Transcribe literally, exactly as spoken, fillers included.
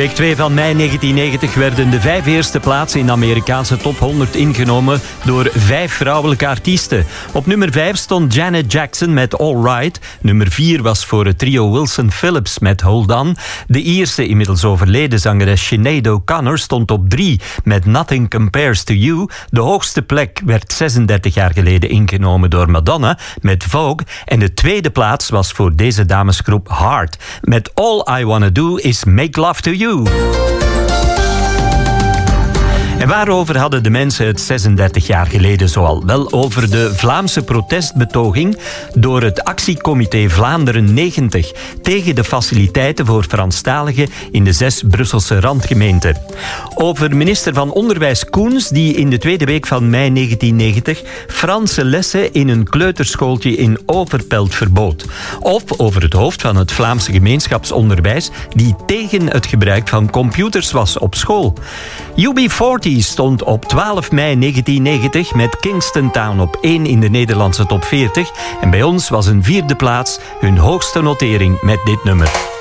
week twee van mei negentien negentig werden de vijf eerste plaatsen in de Amerikaanse top honderd ingenomen door vijf vrouwelijke artiesten. Op nummer vijf stond Janet Jackson met All Right. Nummer vier was voor het trio Wilson Phillips met Hold On. De Ierse, inmiddels overleden zangeres Sinead O'Connor stond op drie met Nothing Compares to You. De hoogste plek werd zesendertig jaar geleden ingenomen door Madonna met Vogue. En de tweede plaats was voor deze damesgroep Heart met All I Wanna Do Is Make Love to You. En waarover hadden de mensen het zesendertig jaar geleden zoal? Wel, over de Vlaamse protestbetoging door het actiecomité Vlaanderen negentig tegen de faciliteiten voor Franstaligen in de zes Brusselse randgemeenten. Over minister van Onderwijs Koens, die in de tweede week van mei negentien negentig Franse lessen in een kleuterschooltje in Overpelt verbood. Of over het hoofd van het Vlaamse gemeenschapsonderwijs, die tegen het gebruik van computers was op school. U B veertig stond op twaalf mei negentien negentig met Kingston Town op één in de Nederlandse top veertig. En bij ons was een vierde plaats hun hoogste notering met dit nummer.